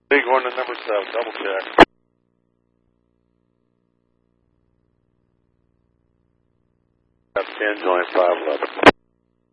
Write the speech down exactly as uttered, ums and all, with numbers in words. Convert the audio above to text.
Big one to number seven, double check. ten, joint five eleven.